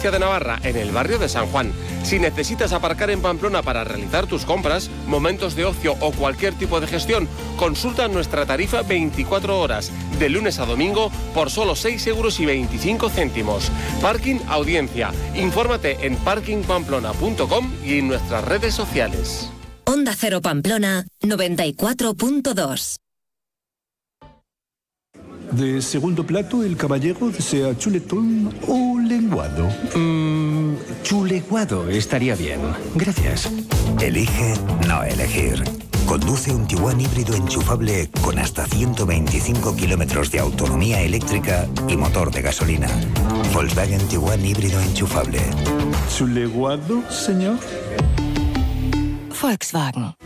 provincia de Navarra, en el barrio de San Juan. Si necesitas aparcar en Pamplona para realizar tus compras, momentos de ocio o cualquier tipo de gestión, consulta nuestra tarifa 24 horas, de lunes a domingo, por solo 6,25 €. Parking Audiencia. Infórmate en parkingpamplona.com y en nuestras redes sociales. Onda Cero Pamplona 94.2. De segundo plato, el caballero desea chuletón o lenguado. Chuleguado estaría bien. Gracias. Elige no elegir. Conduce un Tiguan híbrido enchufable con hasta 125 kilómetros de autonomía eléctrica y motor de gasolina. Volkswagen Tiguan híbrido enchufable. ¿Chuleguado, señor? Volkswagen.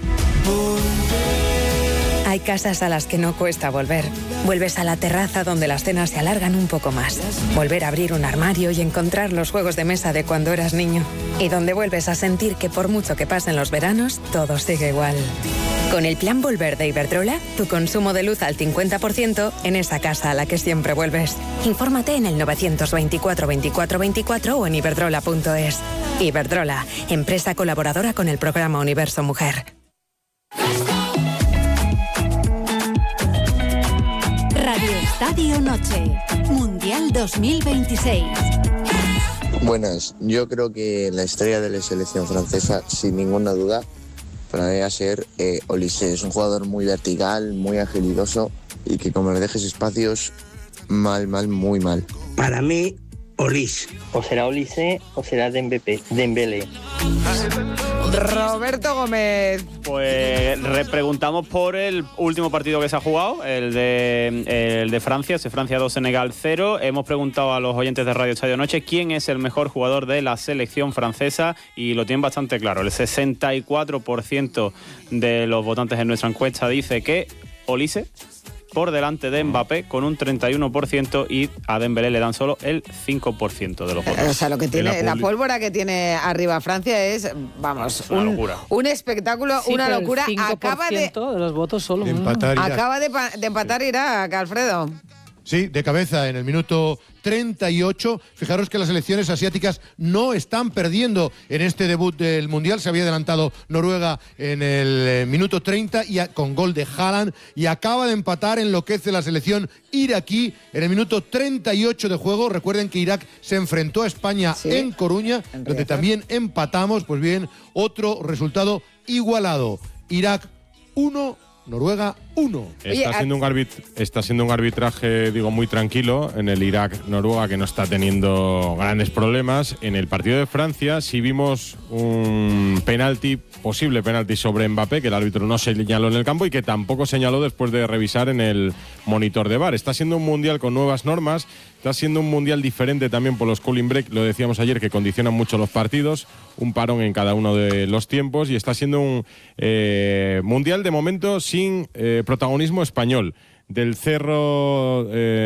Hay casas a las que no cuesta volver. Vuelves a la terraza donde las cenas se alargan un poco más. Volver a abrir un armario y encontrar los juegos de mesa de cuando eras niño. Y donde vuelves a sentir que por mucho que pasen los veranos, todo sigue igual. Con el plan Volver de Iberdrola, tu consumo de luz al 50% en esa casa a la que siempre vuelves. Infórmate en el 924 24 24 o en iberdrola.es. Iberdrola, empresa colaboradora con el programa Universo Mujer. Radio Estadio Noche, Mundial 2026. Buenas, yo creo que la estrella de la selección francesa, sin ninguna duda, para mí va a ser Olise. Es un jugador muy vertical, muy agilidoso y que como le dejes espacios, muy mal. Para mí, Olise. O será Olise o será Dembélé. Roberto Gómez. Pues repreguntamos por el último partido que se ha jugado, el de Francia, ese Francia 2, Senegal 0. Hemos preguntado a los oyentes de Radio Estadio Noche quién es el mejor jugador de la selección francesa y lo tienen bastante claro. El 64% de los votantes en nuestra encuesta dice que Olise, por delante de Mbappé con un 31%, y a Dembélé le dan solo el 5% de los votos. O sea, lo que tiene, la pólvora que tiene arriba Francia es, vamos, un espectáculo, sí, una locura. El 5% acaba de los votos solo. Acaba de empatar Irak, Alfredo. Sí, de cabeza en el minuto 38. Fijaros que las selecciones asiáticas no están perdiendo en este debut del Mundial. Se había adelantado Noruega en el minuto 30 y con gol de Haaland, y acaba de empatar, enloquece la selección iraquí en el minuto 38 de juego. Recuerden que Irak se enfrentó a España en Coruña, donde también empatamos. Pues bien, otro resultado igualado. Irak 1, Noruega 1. Está siendo un arbitraje, digo, muy tranquilo en el Irak-Noruega, que no está teniendo grandes problemas. En el partido de Francia sí vimos un posible penalti sobre Mbappé, que el árbitro no señaló en el campo y que tampoco señaló después de revisar en el monitor de VAR. Está siendo un mundial con nuevas normas, está siendo un mundial diferente también por los cooling break, lo decíamos ayer, que condicionan mucho los partidos, un parón en cada uno de los tiempos, y está siendo un mundial de momento sin protagonismo español. Del Cerro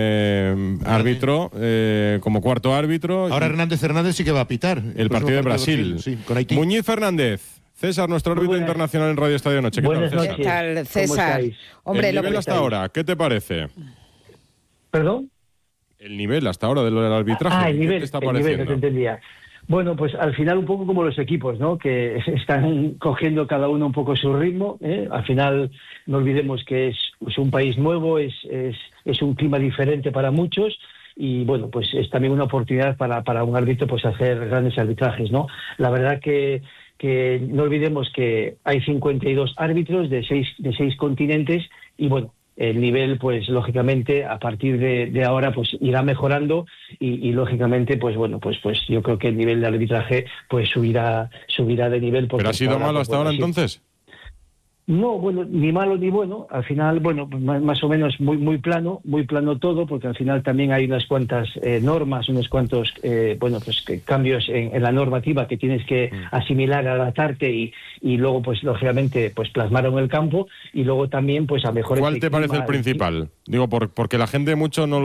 árbitro, como cuarto árbitro. Ahora Hernández sí que va a pitar el partido de Brasil. Sí, con Haití. Muñiz Fernández. César, nuestro árbitro internacional en Radio Estadio Noche. ¿Qué tal, César? Hombre, el nivel hasta ahora, ¿qué te parece? ¿Perdón? El nivel hasta ahora del arbitraje. El nivel, ¿qué te está pareciendo? No te entendía. Bueno, pues al final un poco como los equipos, ¿no? Que están cogiendo cada uno un poco su ritmo, ¿eh? Al final no olvidemos que es un país nuevo, es un clima diferente para muchos, y bueno, pues es también una oportunidad para un árbitro pues hacer grandes arbitrajes, ¿no? La verdad que no olvidemos que hay 52 árbitros de seis continentes, y bueno, el nivel, pues lógicamente a partir de ahora pues irá mejorando, y lógicamente pues bueno, pues yo creo que el nivel de arbitraje pues subirá de nivel. ¿Pero ha sido malo hasta ahora entonces? No, bueno, ni malo ni bueno. Al final, bueno, más o menos muy plano todo, porque al final también hay unas cuantas normas, unos cuantos cambios en la normativa que tienes que asimilar, adaptarte y luego, pues lógicamente, pues plasmarlo en el campo, y luego también, pues a mejor. ¿Cuál te parece el principal? Digo, porque la gente mucho no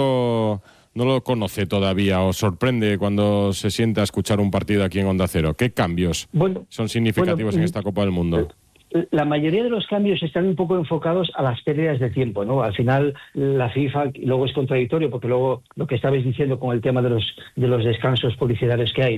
lo conoce todavía, o sorprende cuando se sienta a escuchar un partido aquí en Onda Cero. ¿Qué cambios son significativos en esta Copa del Mundo? La mayoría de los cambios están un poco enfocados a las pérdidas de tiempo, ¿no? Al final la FIFA luego es contradictorio, porque luego lo que estabais diciendo con el tema de los descansos publicitarios que hay,